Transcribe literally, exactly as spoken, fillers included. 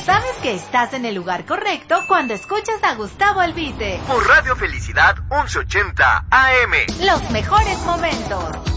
sabes que estás en el lugar correcto cuando escuchas a Gustavo Albite. Por Radio Felicidad once ochenta A M. Los mejores momentos.